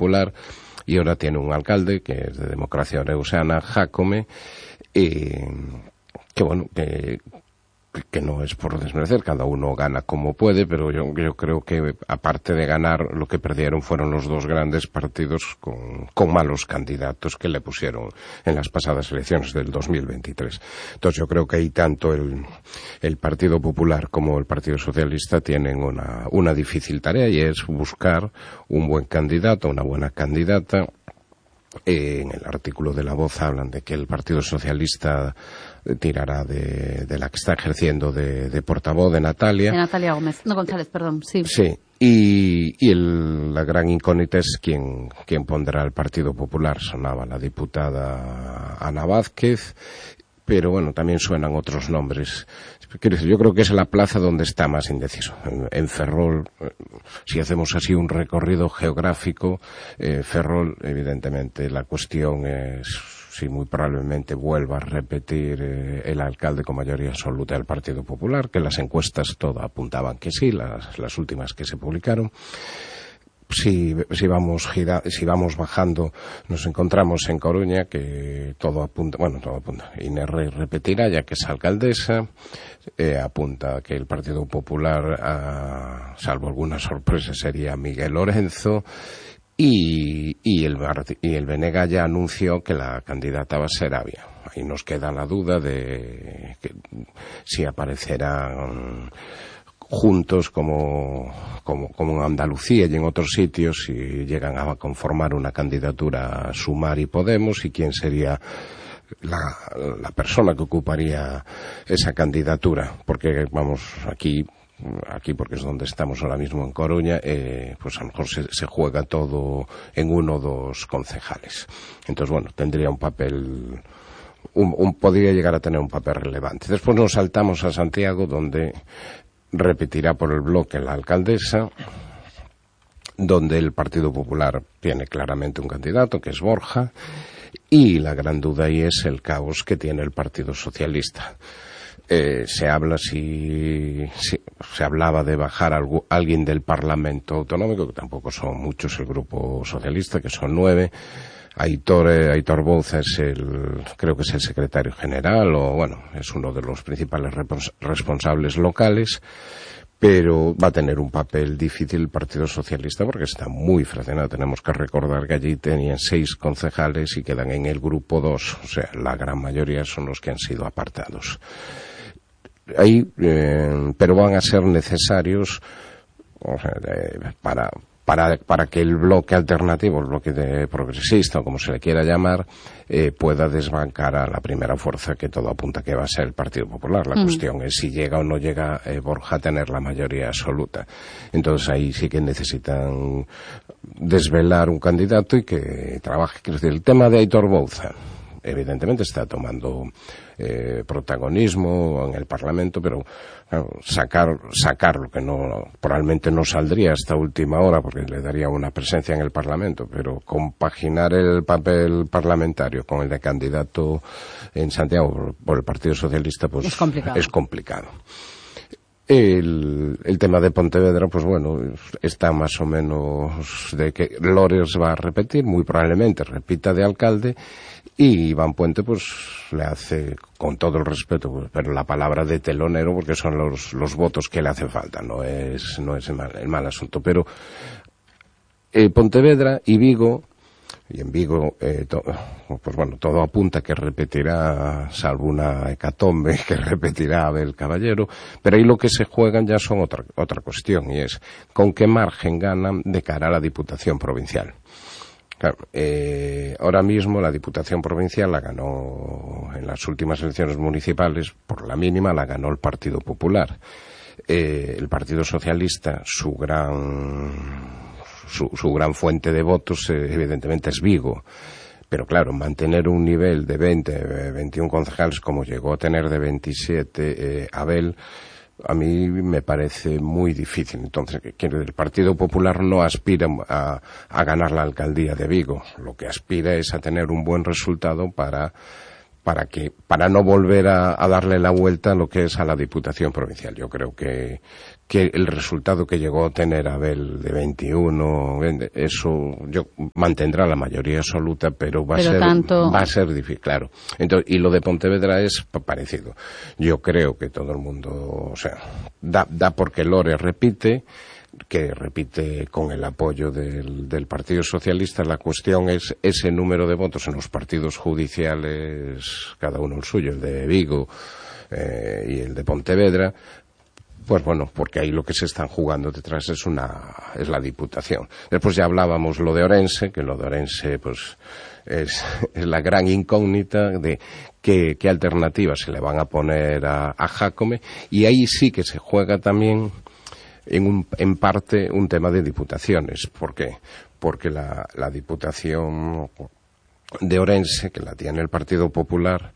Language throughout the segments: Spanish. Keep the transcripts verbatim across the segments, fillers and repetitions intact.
Popular, y ahora tiene un alcalde que es de Democracia Oreusana, Jácome, eh, que bueno, que... que no es por desmerecer, cada uno gana como puede, pero yo, yo creo que aparte de ganar, lo que perdieron fueron los dos grandes partidos con, con malos candidatos que le pusieron en las pasadas elecciones del dos mil veintitrés. Entonces yo creo que ahí tanto el, el Partido Popular como el Partido Socialista tienen una, una difícil tarea, y es buscar un buen candidato, una buena candidata. Eh, en el artículo de La Voz hablan de que el Partido Socialista tirará de, de la que está ejerciendo de, de portavoz de Natalia. De Natalia Gómez, no González, perdón, sí. Sí, y, y el, la gran incógnita es quién, quién pondrá el Partido Popular. Sonaba la diputada Ana Vázquez, pero bueno, también suenan otros nombres. Quiero decir, yo creo que es la plaza donde está más indeciso. En, en Ferrol, si hacemos así un recorrido geográfico, eh, Ferrol, evidentemente, la cuestión es si muy probablemente vuelva a repetir eh, el alcalde con mayoría absoluta del Partido Popular, que las encuestas todas apuntaban que sí, las, las últimas que se publicaron. Si, si vamos gira, si vamos bajando, nos encontramos en Coruña, que todo apunta, bueno, todo apunta, Inés Rey repetirá, ya que es alcaldesa, eh, apunta que el Partido Popular, a, salvo alguna sorpresa, sería Miguel Lorenzo, y, y, el, y el B N G ya anunció que la candidata va a ser Avia. Ahí nos queda la duda de que, si aparecerán juntos como, como, como en Andalucía y en otros sitios, si llegan a conformar una candidatura Sumar y Podemos, y quién sería la, la persona que ocuparía esa candidatura, porque vamos, aquí aquí porque es donde estamos ahora mismo en Coruña, eh, pues a lo mejor se, se juega todo en uno o dos concejales. Entonces, bueno, tendría un papel, un, un, podría llegar a tener un papel relevante. Después nos saltamos a Santiago, donde repetirá por el bloque la alcaldesa, donde el Partido Popular tiene claramente un candidato, que es Borja, y la gran duda ahí es el caos que tiene el Partido Socialista. Eh, se habla si, si se hablaba de bajar a algo, alguien del Parlamento Autonómico, que tampoco son muchos el Grupo Socialista, que son nueve. Aitor, eh, Aitor Bouza es el, creo que es el secretario general, o bueno, es uno de los principales repons- responsables locales, pero va a tener un papel difícil el Partido Socialista porque está muy fraccionado. Tenemos que recordar que allí tenían seis concejales y quedan en el grupo dos, o sea, la gran mayoría son los que han sido apartados. Ahí, eh, pero van a ser necesarios, o sea, eh, para, para, para que el bloque alternativo, el bloque de progresista, o como se le quiera llamar, eh, pueda desbancar a la primera fuerza, que todo apunta que va a ser el Partido Popular. La mm. cuestión es si llega o no llega eh, Borja a tener la mayoría absoluta. Entonces ahí sí que necesitan desvelar un candidato y que trabaje. Quiero decir, el tema de Aitor Bouza, evidentemente está tomando eh, protagonismo en el Parlamento, pero claro, sacar sacar lo que no probablemente no saldría hasta última hora porque le daría una presencia en el Parlamento, pero compaginar el papel parlamentario con el de candidato en Santiago por, por el Partido Socialista, pues es complicado. Es complicado. El, el tema de Pontevedra, pues bueno, está más o menos de que Lores va a repetir, muy probablemente repita de alcalde, y Iván Puente pues le hace, con todo el respeto, pues, pero la palabra de telonero, porque son los, los votos que le hace falta, no es, no es el mal, el mal asunto. Pero eh, Pontevedra y Vigo, y en Vigo, eh, to, pues bueno, todo apunta que repetirá, salvo una hecatombe, que repetirá Abel Caballero, pero ahí lo que se juegan ya son otra, otra cuestión, y es con qué margen ganan de cara a la Diputación Provincial. Claro, eh, ahora mismo la Diputación Provincial la ganó en las últimas elecciones municipales, por la mínima la ganó el Partido Popular. Eh, el Partido Socialista, su gran Su, su gran fuente de votos eh, evidentemente es Vigo, pero claro, mantener un nivel de veinte, veintiún concejales como llegó a tener de veintisiete eh, Abel, a mí me parece muy difícil. Entonces, el Partido Popular no aspira a, a ganar la alcaldía de Vigo, lo que aspira es a tener un buen resultado para para que para no volver a, a darle la vuelta a lo que es a la Diputación Provincial. Yo creo que que el resultado que llegó a tener Abel de veintiuno, eso yo mantendrá la mayoría absoluta, pero va pero a ser tanto... va a ser difícil, claro. Entonces, y lo de Pontevedra es parecido. Yo creo que todo el mundo, o sea, da da porque Lore repite, que repite con el apoyo del, del Partido Socialista. La cuestión es ese número de votos en los partidos judiciales, cada uno el suyo, el de Vigo eh, y el de Pontevedra. Pues bueno, porque ahí lo que se están jugando detrás es una es la Diputación. Después ya hablábamos lo de Orense, que lo de Orense pues es, es la gran incógnita de qué, qué alternativas se le van a poner a, a Jácome, y ahí sí que se juega también en, un, en parte un tema de diputaciones. ¿Por qué? Porque la, la Diputación de Orense, que la tiene el Partido Popular,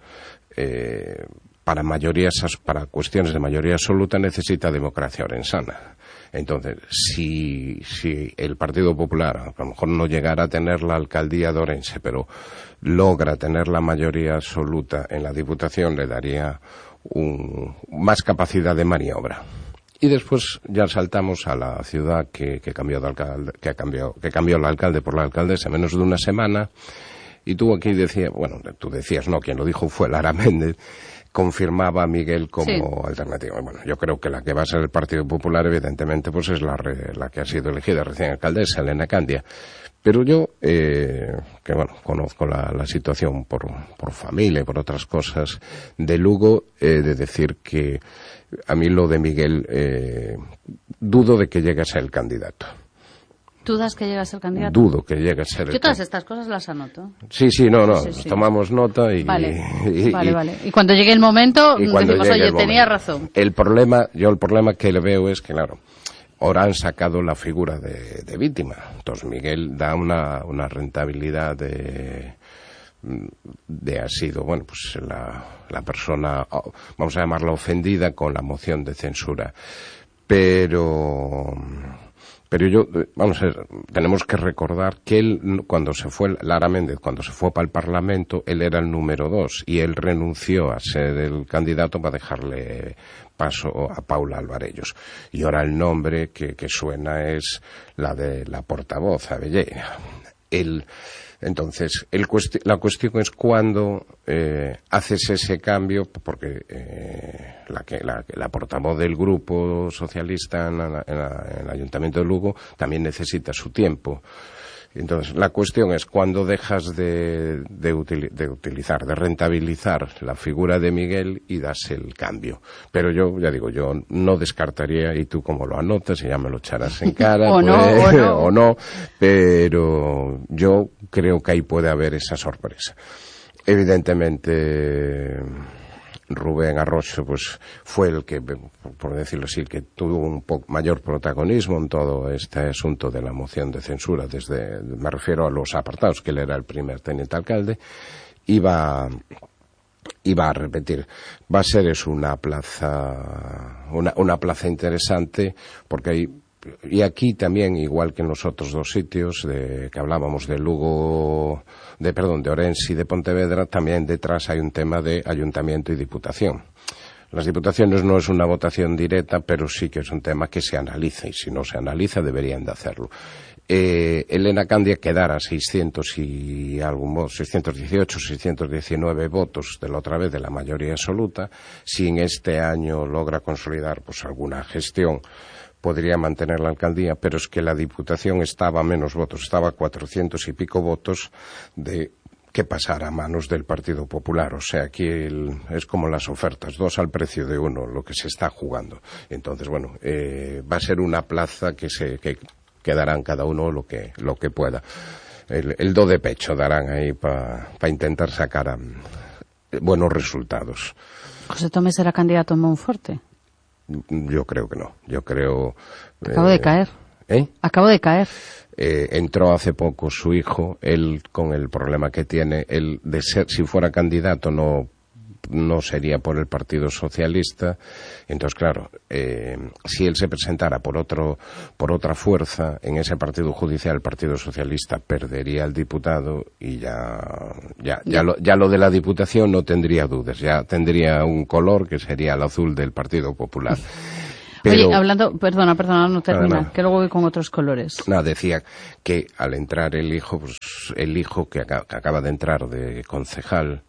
eh, para mayorías, para cuestiones de mayoría absoluta necesita democracia orensana. Entonces, si, si el Partido Popular a lo mejor no llegara a tener la alcaldía de Orense, pero logra tener la mayoría absoluta en la Diputación, le daría un, más capacidad de maniobra. Y después ya saltamos a la ciudad que, que cambió de alcalde, que cambió, que cambió el alcalde por la alcaldesa en menos de una semana. Y tú aquí decías, bueno, tú decías, no, quien lo dijo fue Lara Méndez, confirmaba a Miguel como sí. alternativa. Bueno, yo creo que la que va a ser el Partido Popular, evidentemente, pues es la, re, la que ha sido elegida recién alcaldesa, Elena Candia. Pero yo, eh, que bueno, conozco la, la situación por, por familia y por otras cosas de Lugo, eh, de decir que a mí lo de Miguel, eh, dudo de que llegue a ser el candidato. ¿Dudas que llegue a ser candidato? Dudo que llegue a ser el Yo todas estas cosas las anoto. Sí, sí, no, no, sí, sí, sí. tomamos nota y... Vale, y, vale, y, vale. Y cuando llegue el momento, decimos, oye, tenía momento. razón. El problema, yo el problema que le veo es que, claro, ahora han sacado la figura de, de víctima. Entonces Miguel da una, una rentabilidad de... de ha sido, bueno, pues la, la persona, vamos a llamarla ofendida con la moción de censura. Pero... Pero yo, vamos a ver, tenemos que recordar que él, cuando se fue, Lara Méndez, cuando se fue para el Parlamento, él era el número dos y él renunció a ser el candidato para dejarle paso a Paula Alvarellos. Y ahora el nombre que, que suena es la de la portavoz, Abellé. Él, entonces, el cuesti- la cuestión es cuándo eh, haces ese cambio, porque eh, la, que, la, la portavoz del grupo socialista en, la, en, la, en el Ayuntamiento de Lugo también necesita su tiempo. Entonces, la cuestión es cuándo dejas de, de, util, de utilizar, de rentabilizar la figura de Miguel y das el cambio. Pero yo, ya digo, yo no descartaría, y tú como lo anotas, y ya me lo echarás en cara, o, pues, no, o, no. o no, pero yo creo que ahí puede haber esa sorpresa. Evidentemente, Rubén Arrocho pues fue el que, por decirlo así, el que tuvo un poco mayor protagonismo en todo este asunto de la moción de censura, desde, me refiero a los apartados, que él era el primer teniente alcalde, iba, iba a repetir. Va a ser eso una plaza, una, una plaza interesante, porque hay, y aquí también, igual que en los otros dos sitios de, que hablábamos de Lugo, de perdón, de Orense y de Pontevedra, también detrás hay un tema de ayuntamiento y diputación. Las diputaciones no es una votación directa, pero sí que es un tema que se analiza, y si no se analiza deberían de hacerlo. Eh, Elena Candia quedara seiscientos y algún modo, seiscientos dieciocho, seiscientos diecinueve votos de la otra vez de la mayoría absoluta. Si en este año logra consolidar pues alguna gestión, podría mantener la alcaldía, pero es que la Diputación estaba a menos votos, estaba a cuatrocientos y pico votos de que pasara a manos del Partido Popular. O sea, aquí el, es como las ofertas, dos al precio de uno, lo que se está jugando. Entonces, bueno, eh, va a ser una plaza que se que, que darán cada uno lo que lo que pueda. El, el do de pecho darán ahí para pa intentar sacar um, buenos resultados. ¿José Tomé será candidato en Monforte? Yo creo que no. Yo creo... Acabo eh, de caer. ¿Eh? Acabo de caer. Eh, entró hace poco su hijo, él con el problema que tiene, él de ser, si fuera candidato no no sería por el Partido Socialista. Entonces, claro, eh, si él se presentara por otro por otra fuerza, en ese partido judicial el Partido Socialista perdería el diputado y ya ya ya lo, ya lo de la Diputación no tendría dudas, ya tendría un color que sería el azul del Partido Popular. Pero, Oye, hablando, perdona, perdona, no termina, nada, nada. que luego voy con otros colores. Nada, decía que al entrar el hijo, pues el hijo que, acaba, que acaba de entrar de concejal,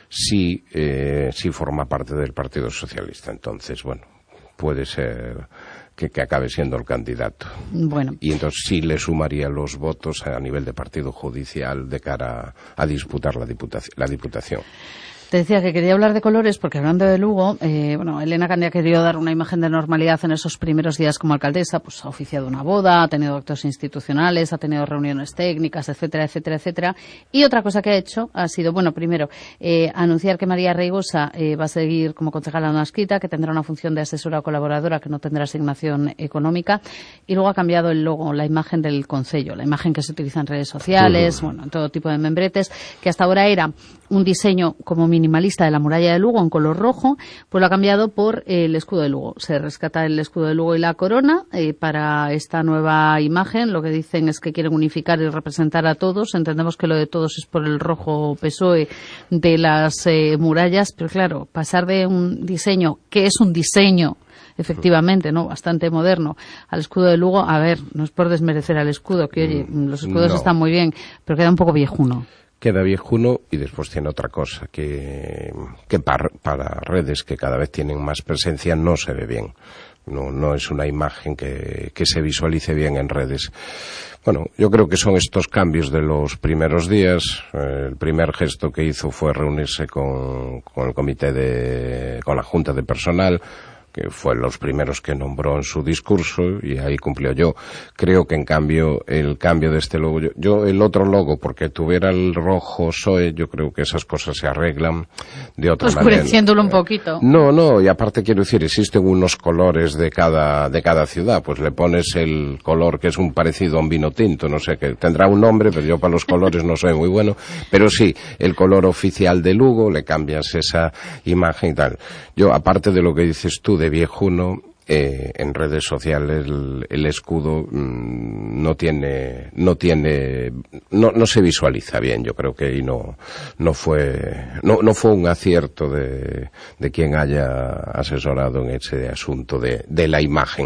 sí, eh, sí forma parte del Partido Socialista. Entonces, bueno, puede ser que, que acabe siendo el candidato. Bueno. Y entonces sí le sumaría los votos a nivel de partido judicial de cara a, a disputar la diputación. La diputación. Te decía que quería hablar de colores porque hablando de Lugo, eh, bueno, Elena Candía ha querido dar una imagen de normalidad en esos primeros días como alcaldesa, pues ha oficiado una boda, ha tenido actos institucionales, ha tenido reuniones técnicas, etcétera, etcétera, etcétera. Y otra cosa que ha hecho ha sido, bueno, primero, eh, anunciar que María Reigosa eh, va a seguir como concejala no adscrita, que tendrá una función de asesora o colaboradora, que no tendrá asignación económica, y luego ha cambiado el logo, la imagen del concello, la imagen que se utiliza en redes sociales, uh-huh. bueno, en todo tipo de membretes, que hasta ahora era un diseño como minimalista de la muralla de Lugo en color rojo, pues lo ha cambiado por eh, el escudo de Lugo. Se rescata el escudo de Lugo y la corona eh, para esta nueva imagen. Lo que dicen es que quieren unificar y representar a todos. Entendemos que lo de todos es por el rojo P S O E de las eh, murallas, pero claro, pasar de un diseño que es un diseño efectivamente, ¿no? Bastante moderno, al escudo de Lugo, a ver, no es por desmerecer al escudo, que oye, los escudos no. están muy bien, pero queda un poco viejuno. Queda viejuno y después tiene otra cosa, que, que para, para redes que cada vez tienen más presencia no se ve bien. No, no es una imagen que, que se visualice bien en redes. Bueno, yo creo que son estos cambios de los primeros días. Eh, el primer gesto que hizo fue reunirse con, con el comité de, con la junta de personal, que fue los primeros que nombró en su discurso, y ahí cumplió. Yo creo que en cambio el cambio de este logo, yo, yo el otro logo, porque tuviera el rojo P S O E, yo creo que esas cosas se arreglan de otra manera. Oscureciéndolo un poquito. No, no, y aparte quiero decir, existen unos colores de cada de cada ciudad, pues le pones el color que es un parecido a un vino tinto, no sé, que tendrá un nombre, pero yo para los colores no soy muy bueno, pero sí, el color oficial de Lugo, le cambias esa imagen y tal. Yo, aparte de lo que dices tú de viejuno, eh, en redes sociales el, el escudo mmm, no tiene no tiene no, no se visualiza bien. Yo creo que ahí no no fue no no fue un acierto de, de quien haya asesorado en ese asunto de, de la imagen.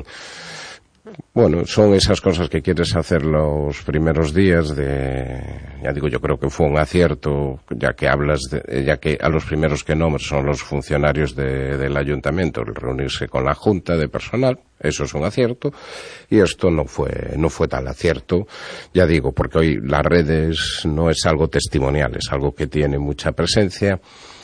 Bueno, son esas cosas que quieres hacer los primeros días de, ya digo, yo creo que fue un acierto, ya que hablas de, ya que a los primeros que nombres son los funcionarios de, del ayuntamiento, el reunirse con la junta de personal, eso es un acierto, y esto no fue, no fue tal acierto, ya digo, porque hoy las redes no es algo testimonial, es algo que tiene mucha presencia,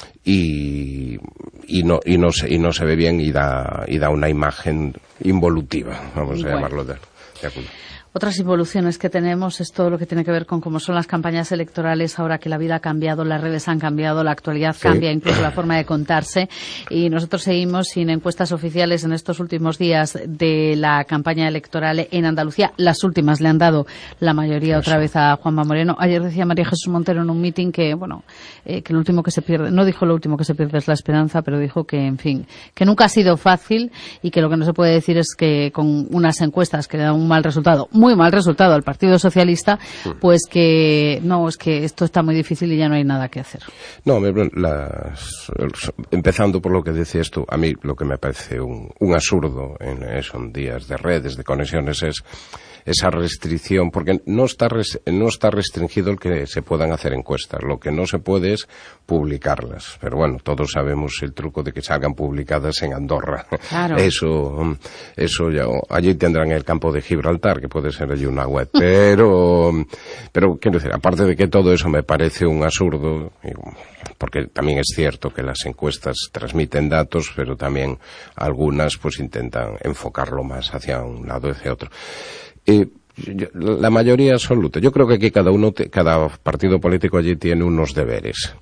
y y no y no se y no se ve bien y da y da una imagen involutiva, vamos a bueno. llamarlo de, de acuerdo. Otras involuciones que tenemos es todo lo que tiene que ver con cómo son las campañas electorales ahora que la vida ha cambiado, las redes han cambiado, la actualidad sí. cambia, incluso la forma de contarse, y nosotros seguimos sin encuestas oficiales en estos últimos días de la campaña electoral en Andalucía. Las últimas le han dado la mayoría otra vez a Juanma Moreno. Ayer decía María Jesús Montero en un meeting que, bueno, eh, que lo último que se pierde, no dijo lo último que se pierde es la esperanza, pero dijo que, en fin, que nunca ha sido fácil y que lo que no se puede decir es que con unas encuestas que dan un mal resultado, muy mal resultado al Partido Socialista, pues que no, es que esto está muy difícil y ya no hay nada que hacer. No, las, empezando por lo que decías tú, a mí lo que me parece un, un absurdo en esos días de redes, de conexiones, es esa restricción, porque no está res, no está restringido el que se puedan hacer encuestas, lo que no se puede es publicarlas, pero bueno, todos sabemos el truco de que salgan publicadas en Andorra. Claro. Eso, eso ya, allí tendrán el campo de Gibraltar, que puede ser allí una web, pero, pero quiero decir, aparte de que todo eso me parece un absurdo, porque también es cierto que las encuestas transmiten datos, pero también algunas pues intentan enfocarlo más hacia un lado y hacia otro. Eh, la mayoría absoluta. Yo creo que aquí cada uno, cada partido político allí tiene unos deberes.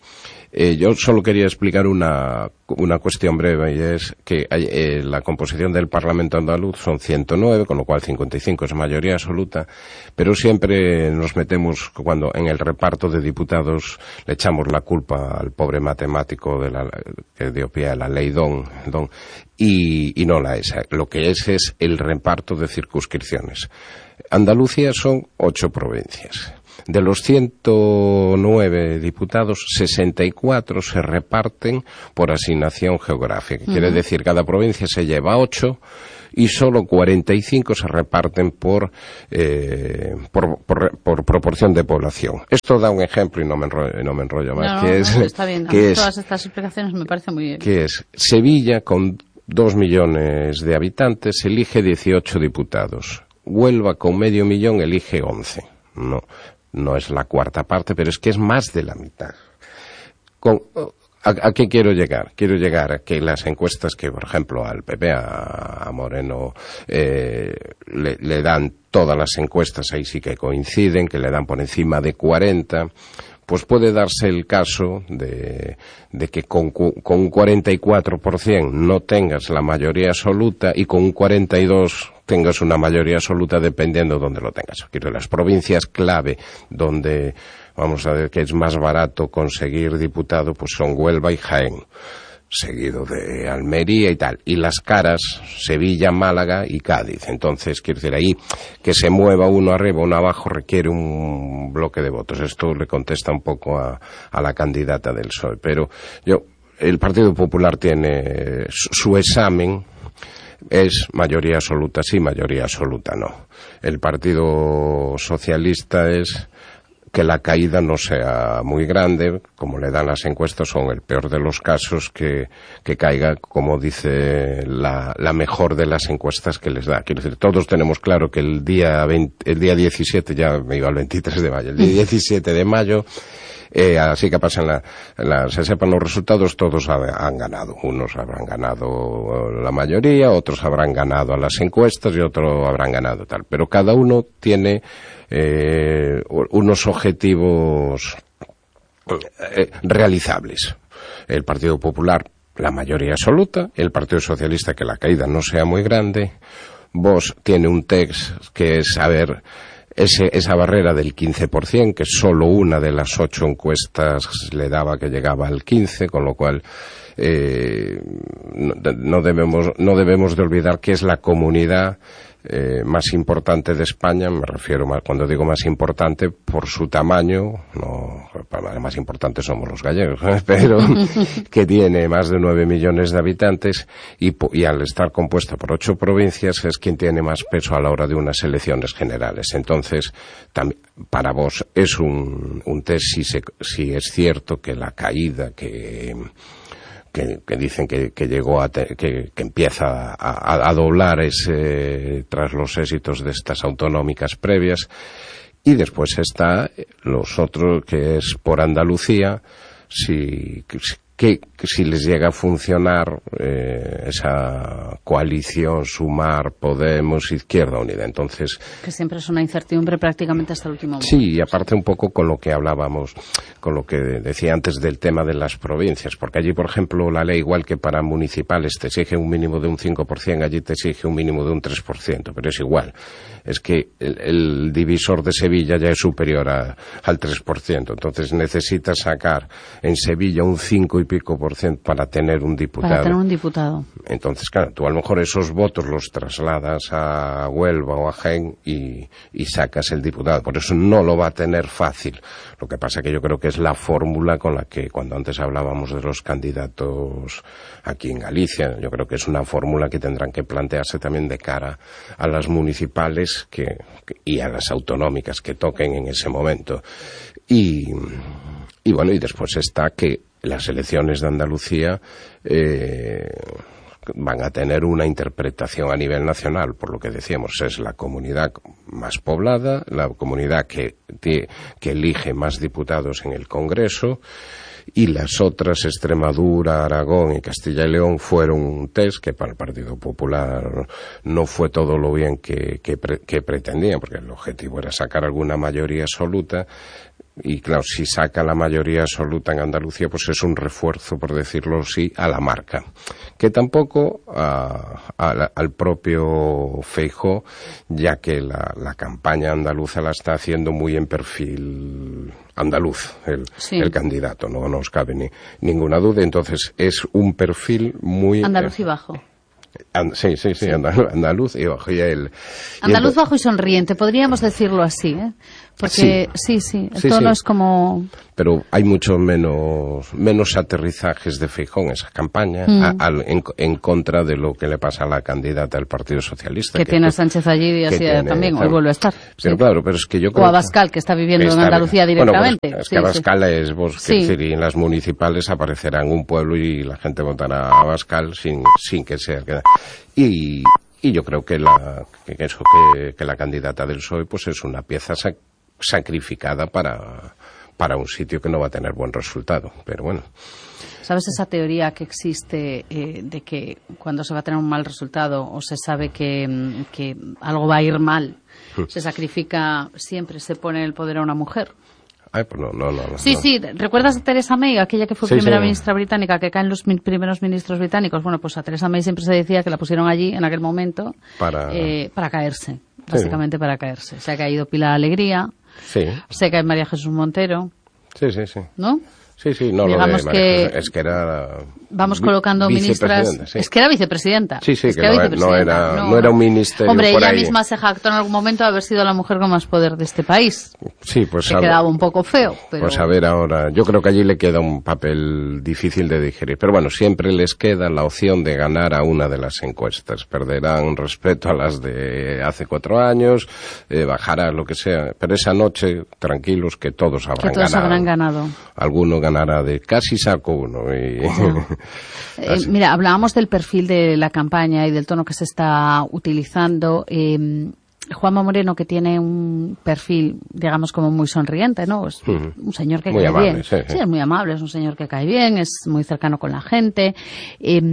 Eh, yo solo quería explicar una, una cuestión breve, y es que hay, eh, la composición del Parlamento andaluz son ciento nueve, con lo cual cincuenta y cinco es mayoría absoluta, pero siempre nos metemos, cuando en el reparto de diputados le echamos la culpa al pobre matemático de la, que dio pie a la ley Don, Don y, y no la es. Lo que es es el reparto de circunscripciones. Andalucía son ocho provincias. De los ciento nueve diputados, sesenta y cuatro se reparten por asignación geográfica. Uh-huh. Quiere decir, cada provincia se lleva ocho y solo cuarenta y cinco se reparten por, eh, por, por, por proporción de población. Esto da un ejemplo y no me enrollo, no me enrollo más. No, que no, es, no, está bien. que Todas es, estas explicaciones me parecen muy bien. Que es Sevilla, con dos millones de habitantes, elige dieciocho diputados. Huelva, con medio millón, elige once. No. No es la cuarta parte, pero es que es más de la mitad. Con, ¿a, ¿A qué quiero llegar? Quiero llegar a que las encuestas que, por ejemplo, al P P, a, a Moreno, eh, le, le dan todas las encuestas, ahí sí que coinciden, que le dan por encima de cuarenta, pues puede darse el caso de, de que con, con un cuarenta y cuatro por ciento no tengas la mayoría absoluta y con un cuarenta y dos por ciento tengas una mayoría absoluta dependiendo de dónde lo tengas. Quiero las provincias clave donde, vamos a ver, que es más barato conseguir diputado, pues son Huelva y Jaén, seguido de Almería y tal. Y las caras, Sevilla, Málaga y Cádiz. Entonces, quiero decir, ahí que se mueva uno arriba o uno abajo requiere un bloque de votos. Esto le contesta un poco a, a la candidata del P S O E. Pero yo, el Partido Popular tiene su, su examen. Es mayoría absoluta sí, mayoría absoluta no. El Partido Socialista es que la caída no sea muy grande, como le dan las encuestas, son el peor de los casos, que, que caiga, como dice la, la mejor de las encuestas que les da. Quiero decir, todos tenemos claro que el día veinte, el día diecisiete, ya me iba al veintitrés de mayo, el día diecisiete de mayo, Eh, así que pasan la, la, se sepan los resultados, todos ha, han ganado. Unos habrán ganado la mayoría, otros habrán ganado a las encuestas y otros habrán ganado tal. Pero cada uno tiene eh, unos objetivos eh, realizables. El Partido Popular, la mayoría absoluta. El Partido Socialista, que la caída no sea muy grande. Vox tiene un text que es, a ver, Ese, esa barrera del quince por ciento, que solo una de las ocho encuestas le daba que llegaba al quince, con lo cual eh, no, no debemos no debemos de olvidar que es la comunidad eh, más importante de España. Me refiero, más, cuando digo más importante, por su tamaño, no, más importantes somos los gallegos, ¿eh? Pero que tiene más de nueve millones de habitantes y, y al estar compuesta por ocho provincias es quien tiene más peso a la hora de unas elecciones generales. Entonces, tam, para vos es un, un test si, se, si es cierto que la caída que... Que, que dicen que, que llegó a te, que, que empieza a, a, a doblar ese, tras los éxitos de estas autonómicas previas. Y después está los otros, que es por Andalucía, si que, que si les llega a funcionar eh, esa coalición Sumar, Podemos, Izquierda Unida. Entonces, que siempre es una incertidumbre prácticamente hasta el último momento. Sí, y aparte un poco con lo que hablábamos, con lo que decía antes del tema de las provincias, porque allí, por ejemplo, la ley, igual que para municipales, te exige un mínimo de un cinco por ciento, allí te exige un mínimo de un tres por ciento, pero es igual. Es que el, el divisor de Sevilla ya es superior a, al tres por ciento, entonces necesitas sacar en Sevilla un cinco y pico por ciento para tener un diputado. Para tener un diputado. Entonces, claro, tú a lo mejor esos votos los trasladas a Huelva o a Jaén y, y sacas el diputado. Por eso no lo va a tener fácil. Lo que pasa que yo creo que es la fórmula con la que, cuando antes hablábamos de los candidatos aquí en Galicia, yo creo que es una fórmula que tendrán que plantearse también de cara a las municipales que, que, y a las autonómicas que toquen en ese momento. Y, y bueno, y después está que las elecciones de Andalucía eh, van a tener una interpretación a nivel nacional, por lo que decíamos, es la comunidad más poblada, la comunidad que, que elige más diputados en el Congreso, y las otras, Extremadura, Aragón y Castilla y León, fueron un test que para el Partido Popular no fue todo lo bien que, que, pre, que pretendían, porque el objetivo era sacar alguna mayoría absoluta. y claro, si saca la mayoría absoluta en Andalucía, pues es un refuerzo, por decirlo así, a la marca. Que tampoco a, a, al propio Feijóo, ya que la, la campaña andaluza la está haciendo muy en perfil andaluz, el, sí. el candidato, no nos cabe ni, ninguna duda. Entonces, es un perfil muy... Andaluz y bajo. And, sí, sí, sí, sí. Andaluz, andaluz y bajo. Y el, andaluz y el, bajo y sonriente, podríamos decirlo así, ¿eh? Porque sí, sí, sí el sí, tono sí. es como... Pero hay mucho menos menos aterrizajes de Feijóo en esa campaña mm. a, a, en, en contra de lo que le pasa a la candidata del Partido Socialista. Que, que tiene a Sánchez allí y así tiene, también, hoy vuelve a estar. Pero sí. claro, pero es que yo creo o a Abascal, que está viviendo que está, en Andalucía directamente. Bueno, pues es que sí, Abascal sí. es, vos, sí. decir, y en las municipales aparecerá en un pueblo y la gente votará a Abascal sin, sin que sea... Y... Y yo creo que la que eso que, que la candidata del P S O E pues es una pieza sac, sacrificada para, para un sitio que no va a tener buen resultado. Pero bueno. ¿Sabes esa teoría que existe eh, de que cuando se va a tener un mal resultado o se sabe que, que algo va a ir mal, hmm. se sacrifica, siempre se pone el poder a una mujer? Ay, pues no, no, no, no. Sí, sí, ¿recuerdas a Theresa May, aquella que fue sí, primera sí. ministra británica, que caen los mi primeros ministros británicos? Bueno, pues a Theresa May siempre se decía que la pusieron allí en aquel momento para, eh, para caerse, básicamente sí. para caerse. Se ha caído Pilar Alegría, sí. se cae María Jesús Montero. Sí, sí, sí. ¿No? Sí, sí, no, digamos lo de que es que era vamos colocando ministras, sí. es que era vicepresidenta. Sí, sí, es que, que no, era no, era, no, no era un ministerio Hombre, por ella ahí. misma se jactó en algún momento de haber sido la mujer con más poder de este país. Sí, pues que a quedaba ver, un poco feo, pero... Pues a ver ahora, yo creo que allí le queda un papel difícil de digerir, pero bueno, siempre les queda la opción de ganar a una de las encuestas. Perderán respeto a las de hace cuatro años, eh, bajará lo que sea, pero esa noche, tranquilos, que todos habrán que todos ganado. habrán ganado. Alguno ganará de casi saco uno. Y... No. eh, mira, hablábamos del perfil de la campaña y del tono que se está utilizando. Eh, Juanma Moreno, que tiene un perfil, digamos, como muy sonriente, ¿no? Es uh-huh. un señor que muy cae amable, bien. Sí, sí, es muy amable, es un señor que cae bien, es muy cercano con la gente. Eh,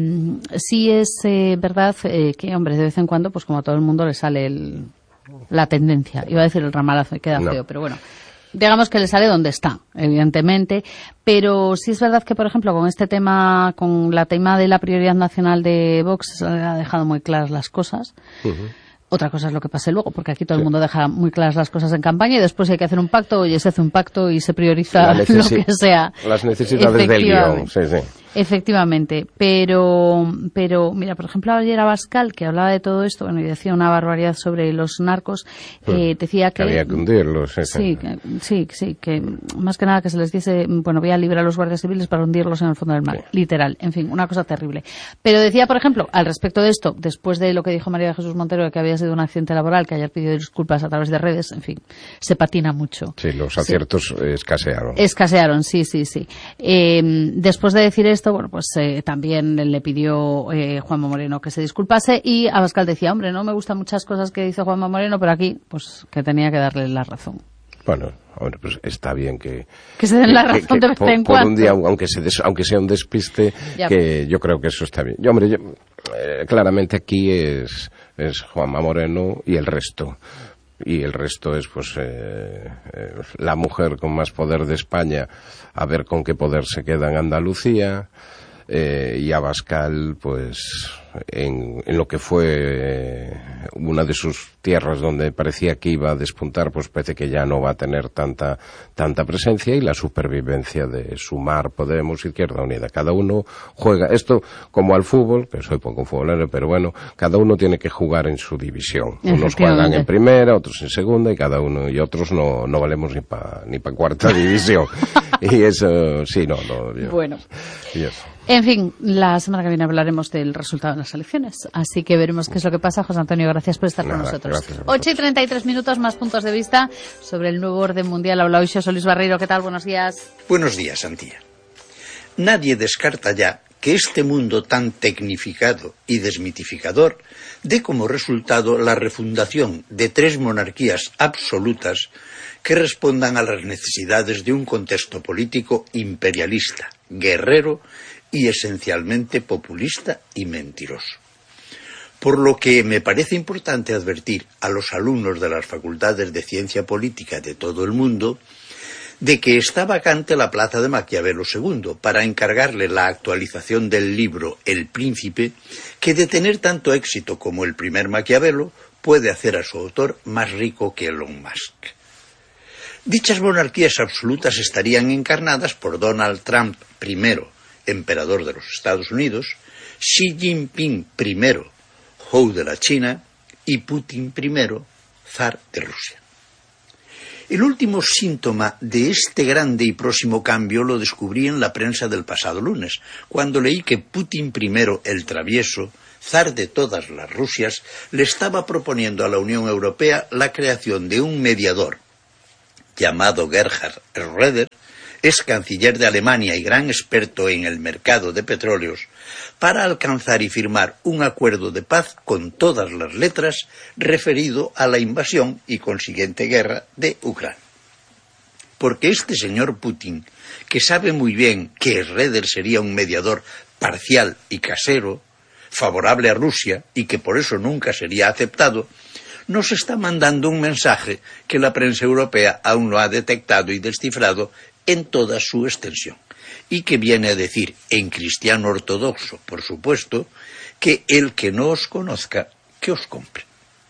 sí es eh, verdad eh, que, hombre, de vez en cuando, pues como a todo el mundo le sale el, la tendencia. Iba a decir el ramalazo y queda no. feo, pero bueno. Digamos que le sale donde está, evidentemente, pero sí es verdad que, por ejemplo, con este tema, con la tema de la prioridad nacional de Vox, ha dejado muy claras las cosas. Uh-huh. Otra cosa es lo que pase luego, porque aquí todo sí. el mundo deja muy claras las cosas en campaña y después si hay que hacer un pacto, oye, se hace un pacto y se prioriza necesi- lo que sea. Las necesidades del guión, sí, sí. Efectivamente, pero, pero, mira, por ejemplo, ayer Abascal, que hablaba de todo esto, bueno, y decía una barbaridad sobre los narcos, hmm. eh, decía que... que había que hundirlos. Sí, sí, que, sí, sí, que más que nada que se les dice, bueno, voy a liberar a los guardias civiles para hundirlos en el fondo del mar, sí. literal, en fin, una cosa terrible. Pero decía, por ejemplo, al respecto de esto, después de lo que dijo María Jesús Montero, de que había sido un accidente laboral, que ayer pidió disculpas a través de redes, en fin, se patina mucho. Sí, los aciertos sí. escasearon. Escasearon, sí, sí, sí. Eh, después de decir esto, bueno, pues eh, también le pidió eh, Juanma Moreno que se disculpase y Abascal decía, hombre, no me gustan muchas cosas que dice Juanma Moreno, pero aquí, pues, que tenía que darle la razón. Bueno, hombre, pues está bien que... Que se den la razón que, que, de vez por, en cuando. Por un día, aunque, se des, aunque sea un despiste, ya. que yo creo que eso está bien. Yo, hombre, yo, eh, claramente aquí es, es Juanma Moreno y el resto. Y el resto es, pues, eh, eh, la mujer con más poder de España, a ver con qué poder se queda en Andalucía, eh, y Abascal, pues, en, en lo que fue eh, una de sus tierras donde parecía que iba a despuntar, pues parece que ya no va a tener tanta tanta presencia, y la supervivencia de Sumar, Podemos, Izquierda Unida. Cada uno juega, esto como al fútbol, que soy poco futbolero, pero bueno, cada uno tiene que jugar en su división. Unos juegan en primera, otros en segunda, y cada uno, y otros no, no valemos ni para ni pa cuarta división. Y eso, sí, no, no. Yo, bueno. Y eso. En fin, la semana que viene hablaremos del resultado de las elecciones, así que veremos qué es lo que pasa. José Antonio, gracias por estar Nada, con nosotros. ocho y treinta y tres minutos, más puntos de vista sobre el nuevo orden mundial. Habla hoy Xosé Luis Barreiro. ¿Qué tal? Buenos días. Buenos días, Antía. Nadie descarta ya que este mundo tan tecnificado y desmitificador dé como resultado la refundación de tres monarquías absolutas que respondan a las necesidades de un contexto político imperialista, guerrero y esencialmente populista y mentiroso. Por lo que me parece importante advertir a los alumnos de las facultades de Ciencia Política de todo el mundo de que está vacante la plaza de Maquiavelo segundo para encargarle la actualización del libro El Príncipe, que de tener tanto éxito como el primer Maquiavelo puede hacer a su autor más rico que Elon Musk. Dichas monarquías absolutas estarían encarnadas por Donald Trump primero, emperador de los Estados Unidos, Xi Jinping primero, Hou de la China, y Putin primero, zar de Rusia. El último síntoma de este grande y próximo cambio lo descubrí en la prensa del pasado lunes, cuando leí que Putin primero, el travieso, zar de todas las Rusias, le estaba proponiendo a la Unión Europea la creación de un mediador, llamado Gerhard Schröder, ex canciller de Alemania y gran experto en el mercado de petróleos, para alcanzar y firmar un acuerdo de paz con todas las letras referido a la invasión y consiguiente guerra de Ucrania. Porque este señor Putin, que sabe muy bien que Schröder sería un mediador parcial y casero, favorable a Rusia y que por eso nunca sería aceptado, nos está mandando un mensaje que la prensa europea aún no ha detectado y descifrado en toda su extensión, y que viene a decir, en cristiano ortodoxo, por supuesto, que el que no os conozca, que os compre.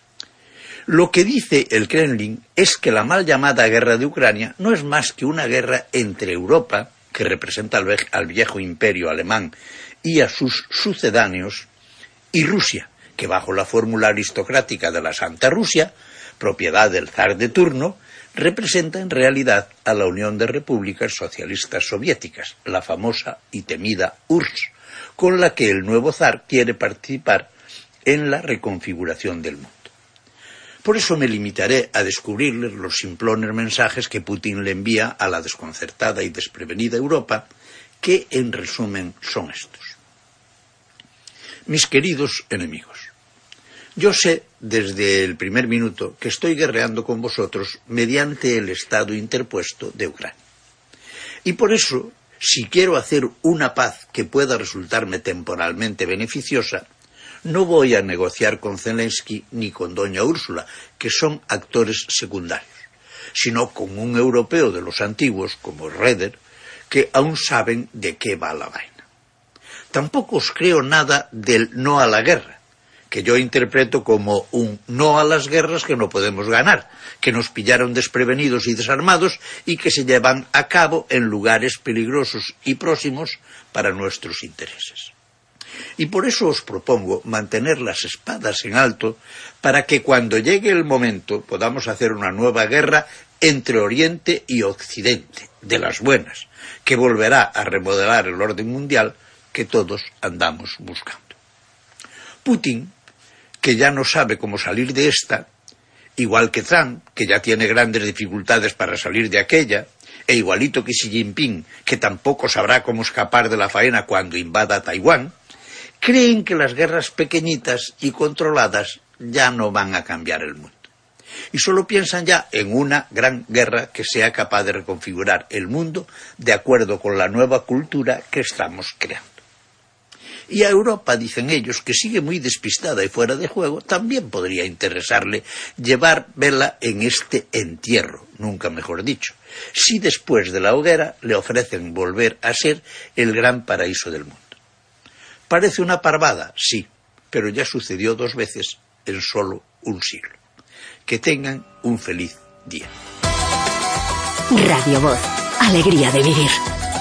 Lo que dice el Kremlin es que la mal llamada guerra de Ucrania no es más que una guerra entre Europa, que representa al viejo imperio alemán, y a sus sucedáneos, y Rusia, que bajo la fórmula aristocrática de la Santa Rusia, propiedad del zar de turno, representa en realidad a la Unión de Repúblicas Socialistas Soviéticas, la famosa y temida U R S S, con la que el nuevo zar quiere participar en la reconfiguración del mundo. Por eso me limitaré a descubrirles los simplones mensajes que Putin le envía a la desconcertada y desprevenida Europa, que en resumen son estos. Mis queridos enemigos, yo sé desde el primer minuto que estoy guerreando con vosotros mediante el estado interpuesto de Ucrania. Y por eso, si quiero hacer una paz que pueda resultarme temporalmente beneficiosa, no voy a negociar con Zelensky ni con doña Úrsula, que son actores secundarios, sino con un europeo de los antiguos, como Schröder, que aún saben de qué va la vaina. Tampoco os creo nada del no a la guerra, que yo interpreto como un no a las guerras que no podemos ganar, que nos pillaron desprevenidos y desarmados y que se llevan a cabo en lugares peligrosos y próximos para nuestros intereses. Y por eso os propongo mantener las espadas en alto para que cuando llegue el momento podamos hacer una nueva guerra entre Oriente y Occidente, de las buenas, que volverá a remodelar el orden mundial que todos andamos buscando. Putin, que ya no sabe cómo salir de esta, igual que Trump, que ya tiene grandes dificultades para salir de aquella, e igualito que Xi Jinping, que tampoco sabrá cómo escapar de la faena cuando invada Taiwán, creen que las guerras pequeñitas y controladas ya no van a cambiar el mundo. Y solo piensan ya en una gran guerra que sea capaz de reconfigurar el mundo de acuerdo con la nueva cultura que estamos creando. Y a Europa, dicen ellos, que sigue muy despistada y fuera de juego, también podría interesarle llevar vela en este entierro, nunca mejor dicho, si después de la hoguera le ofrecen volver a ser el gran paraíso del mundo. Parece una parvada, sí, pero ya sucedió dos veces en solo un siglo. Que tengan un feliz día. Radio Voz, alegría de vivir.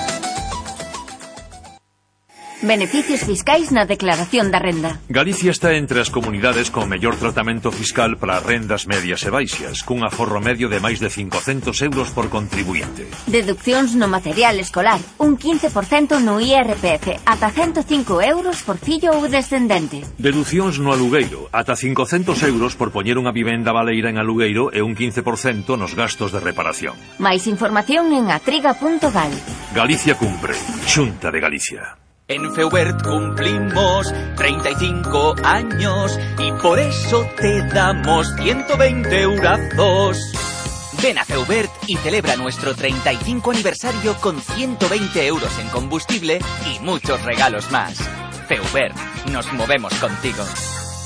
Beneficios fiscais na declaración da renda. Galicia está entre as comunidades con mellor tratamento fiscal para rendas medias e baixas, cun aforro medio de máis de cincocentos euros por contribuinte. Deduccións no material escolar, un quince por cento no I R P F, ata ciento cinco euros por fillo ou descendente. Deducións no alugueiro, ata cincocentos euros por poñer unha vivenda baleira en alugueiro e un quince por cento nos gastos de reparación. Máis información en atriga punto gal. Galicia cumpre, Xunta de Galicia. En Feubert cumplimos treinta y cinco años y por eso te damos ciento veinte eurazos. Ven a Feubert y celebra nuestro treinta y cinco aniversario con ciento veinte euros en combustible y muchos regalos más. Feubert, nos movemos contigo.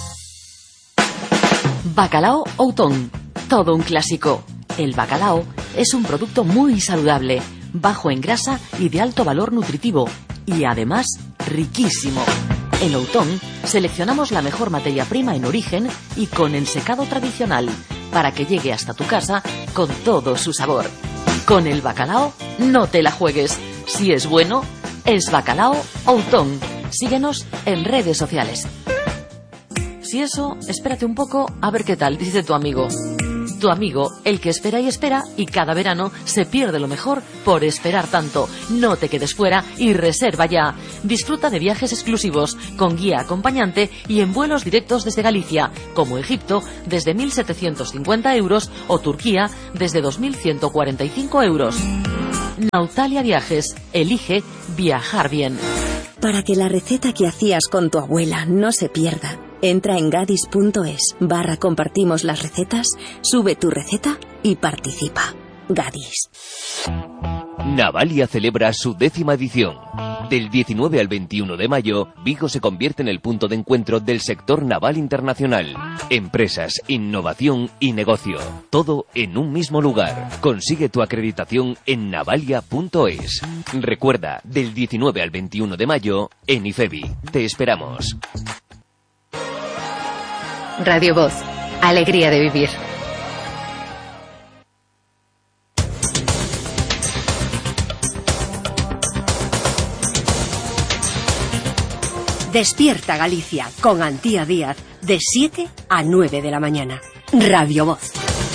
Bacalao Outón, todo un clásico. El bacalao es un producto muy saludable, bajo en grasa y de alto valor nutritivo, y además riquísimo. En Outón seleccionamos la mejor materia prima en origen y con ensecado tradicional, para que llegue hasta tu casa con todo su sabor. Con el bacalao no te la juegues. Si es bueno, es bacalao Outón. Síguenos en redes sociales. Si eso, espérate un poco a ver qué tal, dice tu amigo. Tu amigo, el que espera y espera, y cada verano se pierde lo mejor por esperar tanto. No te quedes fuera y reserva ya. Disfruta de viajes exclusivos, con guía acompañante y en vuelos directos desde Galicia, como Egipto, desde mil setecientos cincuenta euros o Turquía, desde dos mil ciento cuarenta y cinco euros. Nautalia Viajes. Elige viajar bien. Para que la receta que hacías con tu abuela no se pierda, entra en gadis.es barra compartimos las recetas, sube tu receta y participa. Gadis. Navalia celebra su décima edición. Del diecinueve al veintiuno de mayo, Vigo se convierte en el punto de encuentro del sector naval internacional. Empresas, innovación y negocio. Todo en un mismo lugar. Consigue tu acreditación en navalia punto es. Recuerda, del diecinueve al veintiuno de mayo, en IFEBI. Te esperamos. Radio Voz. Alegría de vivir. Despierta Galicia con Antía Díaz de siete a nueve de la mañana. Radio Voz.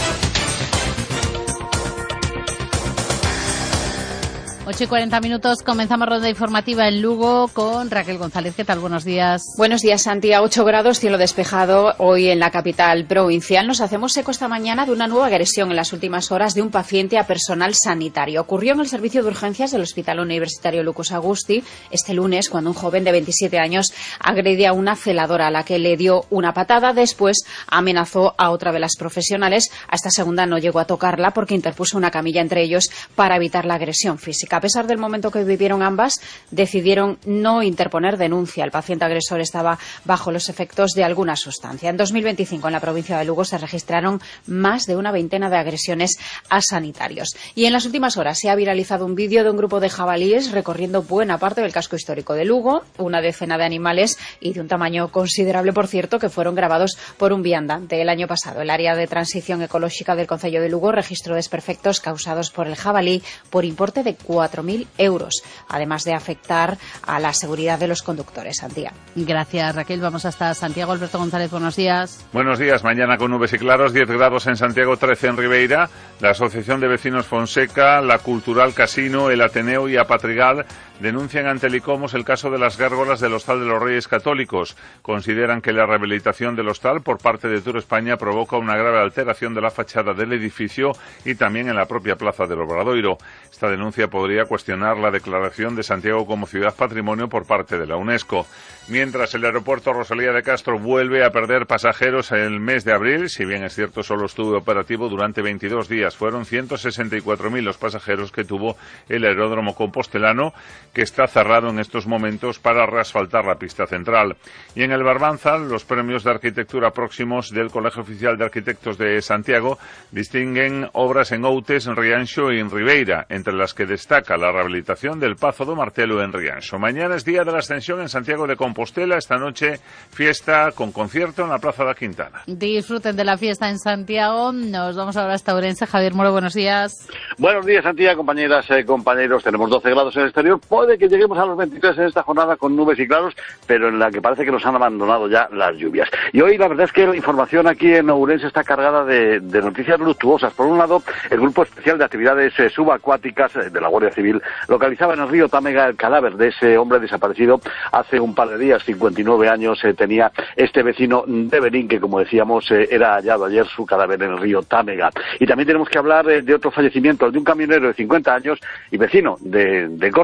ocho y cuarenta minutos, comenzamos ronda informativa en Lugo con Raquel González. ¿Qué tal? Buenos días. Buenos días, Santi. A ocho grados, cielo despejado hoy en la capital provincial. Nos hacemos eco esta mañana de una nueva agresión en las últimas horas de un paciente a personal sanitario. Ocurrió en el servicio de urgencias del Hospital Universitario Lucas Agusti este lunes, cuando un joven de veintisiete años agredía a una celadora a la que le dio una patada. Después amenazó a otra de las profesionales. A esta segunda no llegó a tocarla porque interpuso una camilla entre ellos para evitar la agresión física. A pesar del momento que vivieron ambas, decidieron no interponer denuncia. El paciente agresor estaba bajo los efectos de alguna sustancia. En dos mil veinticinco, en la provincia de Lugo, se registraron más de una veintena de agresiones a sanitarios. Y en las últimas horas se ha viralizado un vídeo de un grupo de jabalíes recorriendo buena parte del casco histórico de Lugo, una decena de animales y de un tamaño considerable, por cierto, que fueron grabados por un viandante el año pasado. El área de transición ecológica del concello de Lugo registró desperfectos causados por el jabalí por importe de cuatro mil euros, además de afectar a la seguridad de los conductores. Antía. Gracias, Raquel. Vamos hasta Santiago. Alberto González, buenos días. Buenos días. Mañana con nubes y claros, diez grados en Santiago, trece en Ribeira. La Asociación de Vecinos Fonseca, la Cultural Casino, el Ateneo y Apatrigal denuncian ante el ICOMOS el caso de las gárgolas del Hostal de los Reyes Católicos. Consideran que la rehabilitación del hostal por parte de Tour España provoca una grave alteración de la fachada del edificio y también en la propia plaza del Obradoiro. Esta denuncia podría cuestionar la declaración de Santiago como ciudad patrimonio por parte de la UNESCO. Mientras el aeropuerto Rosalía de Castro vuelve a perder pasajeros en el mes de abril, si bien es cierto solo estuvo operativo durante veintidós días, fueron ciento sesenta y cuatro mil los pasajeros que tuvo el aeródromo compostelano, que está cerrado en estos momentos para reasfaltar la pista central. Y en el Barbanza, los premios de arquitectura próximos del Colegio Oficial de Arquitectos de Santiago distinguen obras en Outes, en Rianxo y en Ribeira, entre las que destaca la rehabilitación del Pazo do Martelo en Rianxo. Mañana es Día de la Ascensión en Santiago de Compostela. Esta noche fiesta con concierto en la Plaza de la Quintana. Disfruten de la fiesta en Santiago. Nos vamos ahora hasta Ourense. Javier Moro, buenos días. Buenos días, Santiago, compañeras, eh, compañeros. Tenemos doce grados en el exterior. Puede que lleguemos a los veintitrés en esta jornada con nubes y claros, pero en la que parece que nos han abandonado ya las lluvias. Y hoy la verdad es que la información aquí en Ourense está cargada de, de noticias luctuosas. Por un lado, el Grupo Especial de Actividades eh, Subacuáticas eh, de la Guardia Civil localizaba en el río Támega el cadáver de ese hombre desaparecido hace un par de días. cincuenta y nueve años eh, tenía este vecino de Berín, que como decíamos eh, era hallado ayer su cadáver en el río Támega. Y también tenemos que hablar eh, de otro fallecimiento, el de un camionero de cincuenta años y vecino de, de Cortegada,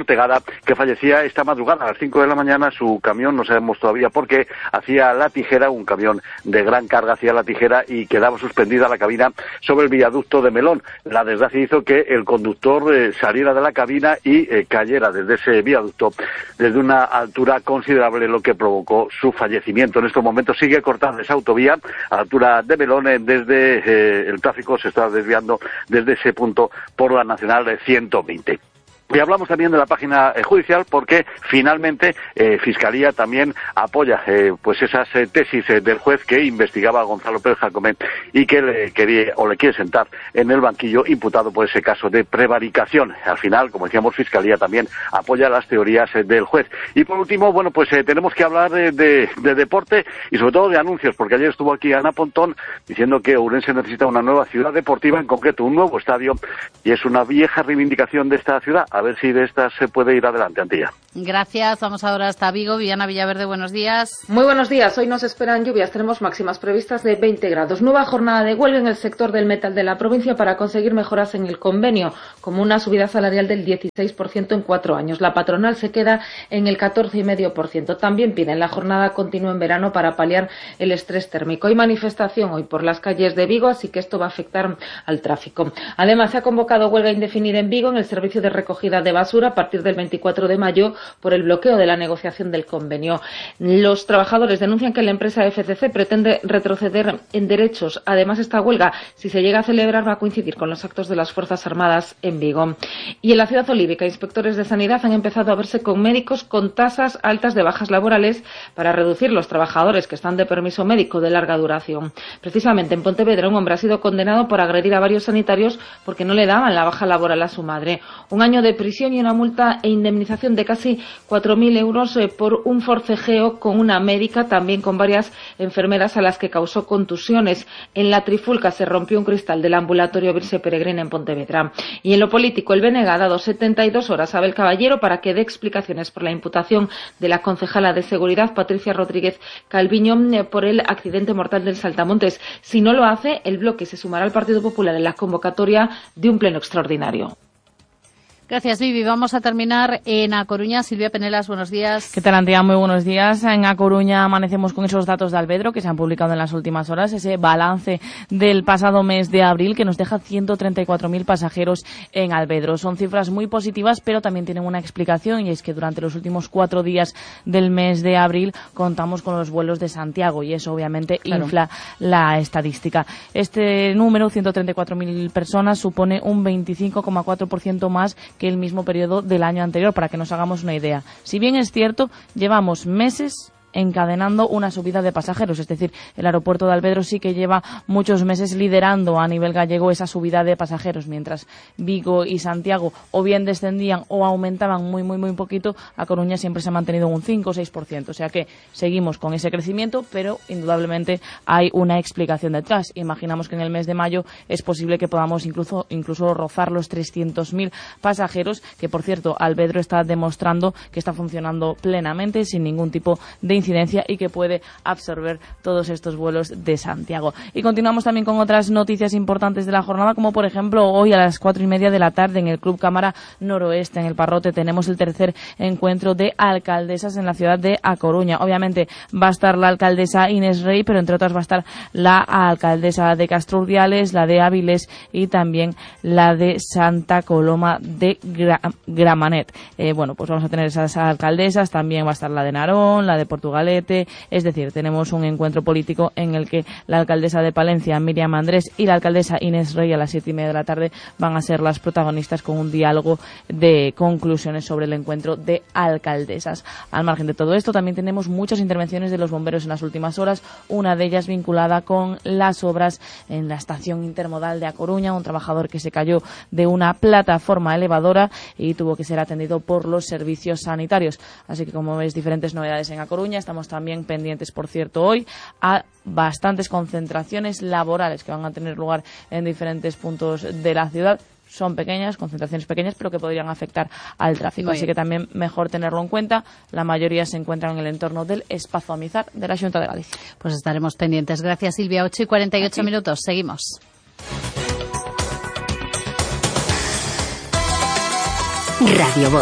que fallecía esta madrugada a las cinco de la mañana. Su camión, no sabemos todavía por qué, hacía la tijera, un camión de gran carga hacía la tijera y quedaba suspendida la cabina sobre el viaducto de Melón. La desgracia hizo que el conductor eh, saliera de la cabina y eh, cayera desde ese viaducto desde una altura considerable, lo que provocó su fallecimiento. En estos momentos sigue cortada esa autovía a la altura de Melón, eh, desde eh, el tráfico se está desviando desde ese punto por la Nacional ciento veinte. Y hablamos también de la página eh, judicial porque finalmente eh, Fiscalía también apoya eh, pues esas eh, tesis eh, del juez que investigaba a Gonzalo Pérez Jacome y que le quería o le quiere sentar en el banquillo imputado por ese caso de prevaricación. Al final, como decíamos, Fiscalía también apoya las teorías eh, del juez. Y por último, bueno, pues eh, tenemos que hablar de, de, de deporte y sobre todo de anuncios, porque ayer estuvo aquí Ana Pontón diciendo que Ourense necesita una nueva ciudad deportiva, en concreto un nuevo estadio, y es una vieja reivindicación de esta ciudad. A ver si de estas se puede ir adelante, Antilla. Gracias. Vamos ahora hasta Vigo. Viviana Villaverde, buenos días. Muy buenos días. Hoy nos esperan lluvias. Tenemos máximas previstas de veinte grados. Nueva jornada de huelga en el sector del metal de la provincia para conseguir mejoras en el convenio, como una subida salarial del dieciséis por ciento en cuatro años. La patronal se queda en el catorce coma cinco por ciento. También piden la jornada continua en verano para paliar el estrés térmico. Hay manifestación hoy por las calles de Vigo, así que esto va a afectar al tráfico. Además, se ha convocado huelga indefinida en Vigo en el servicio de recogida de basura a partir del veinticuatro de mayo por el bloqueo de la negociación del convenio. Los trabajadores denuncian que la empresa F C C pretende retroceder en derechos. Además, esta huelga, si se llega a celebrar, va a coincidir con los actos de las Fuerzas Armadas en Vigo. Y en la ciudad olívica, inspectores de sanidad han empezado a verse con médicos con tasas altas de bajas laborales para reducir los trabajadores que están de permiso médico de larga duración. Precisamente en Pontevedra, un hombre ha sido condenado por agredir a varios sanitarios porque no le daban la baja laboral a su madre. Un año de prisión y una multa e indemnización de casi cuatro mil euros eh, por un forcejeo con una médica, también con varias enfermeras a las que causó contusiones. En la Trifulca se rompió un cristal del ambulatorio Virse Peregrina en Pontevedra. Y en lo político, el B N G ha dado setenta y dos horas a Abel Caballero para que dé explicaciones por la imputación de la concejala de Seguridad, Patricia Rodríguez Calviño, eh, por el accidente mortal del Saltamontes. Si no lo hace, el bloque se sumará al Partido Popular en la convocatoria de un pleno extraordinario. Gracias, Vivi. Vamos a terminar en A Coruña. Silvia Penelas, buenos días. ¿Qué tal, Antía? Muy buenos días. En A Coruña amanecemos con esos datos de Albedro que se han publicado en las últimas horas, ese balance del pasado mes de abril que nos deja ciento treinta y cuatro mil pasajeros en Albedro. Son cifras muy positivas, pero también tienen una explicación, y es que durante los últimos cuatro días del mes de abril contamos con los vuelos de Santiago, y eso obviamente claro. infla la estadística. Este número, ciento treinta y cuatro mil personas, supone un veinticinco coma cuatro por ciento más que el mismo periodo del año anterior, para que nos hagamos una idea. Si bien es cierto, llevamos meses encadenando una subida de pasajeros, es decir, el aeropuerto de Albedro sí que lleva muchos meses liderando a nivel gallego esa subida de pasajeros, mientras Vigo y Santiago o bien descendían o aumentaban muy muy muy poquito. A Coruña siempre se ha mantenido un cinco o seis por ciento, o sea que seguimos con ese crecimiento, pero indudablemente hay una explicación detrás. Imaginamos que en el mes de mayo es posible que podamos incluso incluso rozar los trescientos mil pasajeros, que por cierto Albedro está demostrando que está funcionando plenamente sin ningún tipo de incidencia y que puede absorber todos estos vuelos de Santiago. Y continuamos también con otras noticias importantes de la jornada, como por ejemplo hoy a las cuatro y media de la tarde en el Club Cámara Noroeste, en el Parrote, tenemos el tercer encuentro de alcaldesas en la ciudad de A Coruña. Obviamente va a estar la alcaldesa Inés Rey, pero entre otras va a estar la alcaldesa de Castro Urdiales, la de Áviles y también la de Santa Coloma de Gra Gramanet. Eh, bueno, pues vamos a tener esas alcaldesas, también va a estar la de Narón, la de Portugal Galete, es decir, tenemos un encuentro político en el que la alcaldesa de Palencia, Miriam Andrés, y la alcaldesa Inés Rey a las siete y media de la tarde van a ser las protagonistas con un diálogo de conclusiones sobre el encuentro de alcaldesas. Al margen de todo esto, también tenemos muchas intervenciones de los bomberos en las últimas horas, una de ellas vinculada con las obras en la estación intermodal de A Coruña, un trabajador que se cayó de una plataforma elevadora y tuvo que ser atendido por los servicios sanitarios. Así que, como veis, diferentes novedades en A Coruña. Estamos también pendientes, por cierto, hoy a bastantes concentraciones laborales que van a tener lugar en diferentes puntos de la ciudad. Son pequeñas, concentraciones pequeñas, pero que podrían afectar al tráfico. Así que también mejor tenerlo en cuenta. La mayoría se encuentran en el entorno del Espazo Amizar de la Xunta de Galicia. Pues estaremos pendientes. Gracias, Silvia. ocho y cuarenta y ocho minutos. Seguimos. Radio Voz.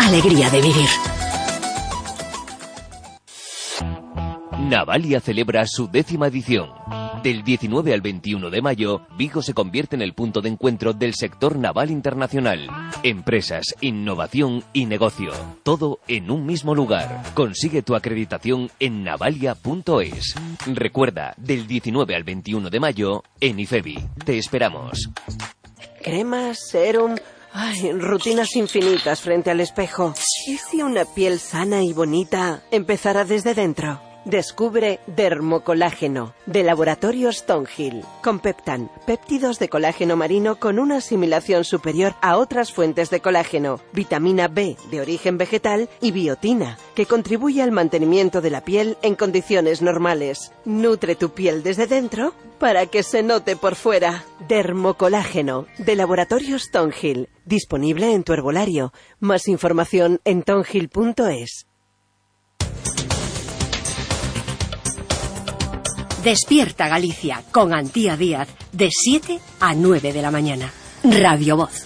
Alegría de vivir. Navalia celebra su décima edición. Del diecinueve al veintiuno de mayo, Vigo se convierte en el punto de encuentro del sector naval internacional. Empresas, innovación y negocio. Todo en un mismo lugar. Consigue tu acreditación en navalia punto es. Recuerda, del diecinueve al veintiuno de mayo, en IFEBI. Te esperamos. Cremas, serum... Ay, rutinas infinitas frente al espejo. ¿Y si una piel sana y bonita empezara desde dentro? Descubre Dermocolágeno, de Laboratorios Thornhill. Con Peptan, péptidos de colágeno marino con una asimilación superior a otras fuentes de colágeno, vitamina B de origen vegetal y biotina, que contribuye al mantenimiento de la piel en condiciones normales. Nutre tu piel desde dentro para que se note por fuera. Dermocolágeno, de Laboratorios Thornhill. Disponible en tu herbolario. Más información en thornhill punto es. Despierta Galicia con Antía Díaz de siete a nueve de la mañana. Radio Voz.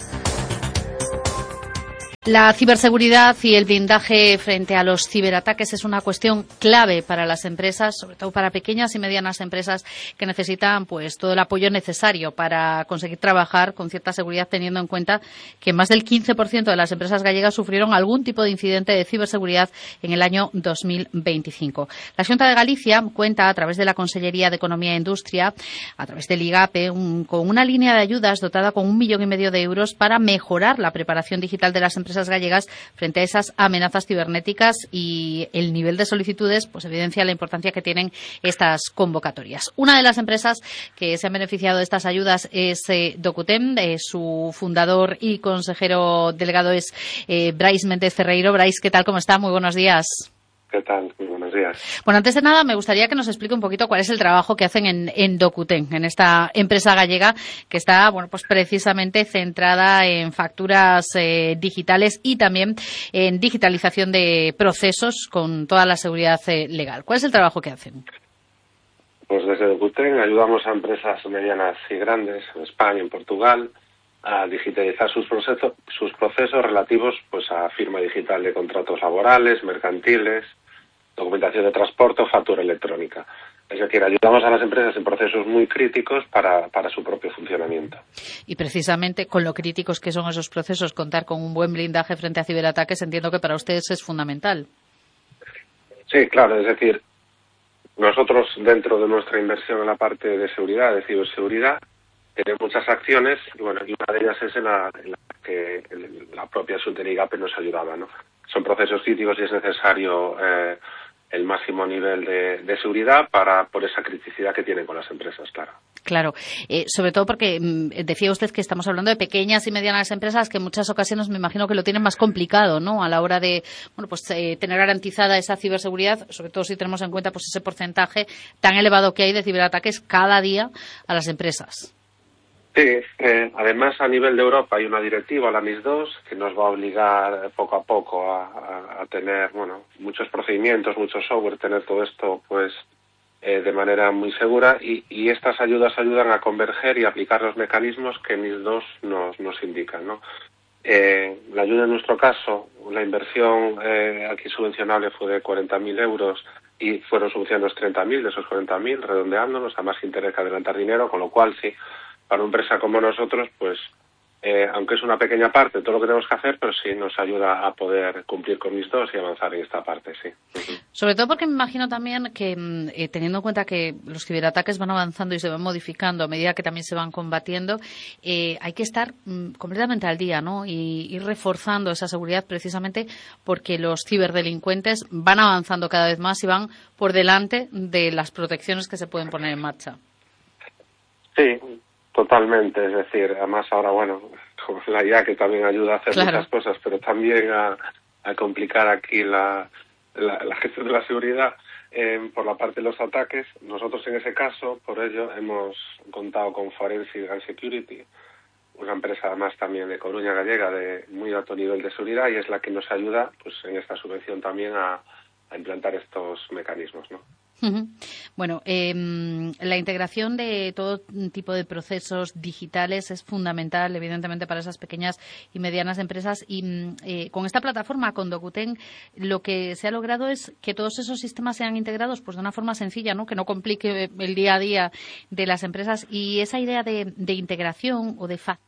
La ciberseguridad y el blindaje frente a los ciberataques es una cuestión clave para las empresas, sobre todo para pequeñas y medianas empresas que necesitan pues todo el apoyo necesario para conseguir trabajar con cierta seguridad, teniendo en cuenta que más del quince por ciento de las empresas gallegas sufrieron algún tipo de incidente de ciberseguridad en el año dos mil veinticinco. La Xunta de Galicia cuenta, a través de la Consellería de Economía e Industria, a través del IGAPE, un, con una línea de ayudas dotada con un millón y medio de euros para mejorar la preparación digital de las empresas gallegas frente a esas amenazas cibernéticas, y el nivel de solicitudes pues evidencia la importancia que tienen estas convocatorias. Una de las empresas que se han beneficiado de estas ayudas es eh, Docutem. Eh, su fundador y consejero delegado es eh, Brais Méndez Ferreiro. Brais, ¿qué tal? ¿Cómo está? Muy buenos días. ¿Qué tal? Muy buenos días. Bueno, antes de nada, me gustaría que nos explique un poquito cuál es el trabajo que hacen en, en Docutem, en esta empresa gallega que está, bueno, pues precisamente centrada en facturas eh, digitales y también en digitalización de procesos con toda la seguridad eh, legal. ¿Cuál es el trabajo que hacen? Pues desde Docutem ayudamos a empresas medianas y grandes en España y en Portugal a digitalizar sus procesos, sus procesos relativos pues a firma digital de contratos laborales, mercantiles, documentación de transporte o factura electrónica. Es decir, ayudamos a las empresas en procesos muy críticos para, para su propio funcionamiento. Y precisamente con lo críticos que son esos procesos, contar con un buen blindaje frente a ciberataques, entiendo que para ustedes es fundamental. Sí, claro, es decir, nosotros dentro de nuestra inversión en la parte de seguridad, de ciberseguridad, tenemos muchas acciones y bueno, y una de ellas es en la, en la que la propia Xunta de IGAPE nos ayudaba, ¿no? Son procesos críticos y es necesario eh, el máximo nivel de, de seguridad para por esa criticidad que tienen con las empresas, claro. Claro, eh, sobre todo porque mmm, decía usted que estamos hablando de pequeñas y medianas empresas que en muchas ocasiones me imagino que lo tienen más complicado, ¿no? A la hora de, bueno, pues eh, tener garantizada esa ciberseguridad, sobre todo si tenemos en cuenta pues ese porcentaje tan elevado que hay de ciberataques cada día a las empresas. Sí, eh, además a nivel de Europa hay una directiva, la NIS dos, que nos va a obligar poco a poco a, a, a tener, bueno, muchos procedimientos, mucho software, tener todo esto, pues, eh, de manera muy segura, y, y estas ayudas ayudan a converger y aplicar los mecanismos que NIS dos nos, nos indican, ¿no? Eh, la ayuda en nuestro caso, la inversión eh, aquí subvencionable fue de cuarenta mil euros y fueron subvencionados treinta mil de esos cuarenta mil, redondeándonos, además sin tener que adelantar dinero, con lo cual sí, para una empresa como nosotros, pues, eh, aunque es una pequeña parte, todo lo que tenemos que hacer, pero sí nos ayuda a poder cumplir con mis dos y avanzar en esta parte, sí. Uh-huh. Sobre todo porque me imagino también que, eh, teniendo en cuenta que los ciberataques van avanzando y se van modificando a medida que también se van combatiendo, eh, hay que estar mm, completamente al día, ¿no? Y ir reforzando esa seguridad precisamente porque los ciberdelincuentes van avanzando cada vez más y van por delante de las protecciones que se pueden poner en marcha. Sí. Totalmente, es decir, además ahora, bueno, con la I A que también ayuda a hacer claro. muchas cosas, pero también a, a complicar aquí la, la, la gestión de la seguridad eh, por la parte de los ataques. Nosotros en ese caso, por ello, hemos contado con Forensic and Security, una empresa además también de Coruña gallega de muy alto nivel de seguridad, y es la que nos ayuda pues en esta subvención también a, a implantar estos mecanismos, ¿no? Bueno, eh, la integración de todo tipo de procesos digitales es fundamental, evidentemente, para esas pequeñas y medianas empresas. Y eh, con esta plataforma, con Docuten, lo que se ha logrado es que todos esos sistemas sean integrados pues de una forma sencilla, ¿no? Que no complique el día a día de las empresas. Y esa idea de, de integración o de facilitación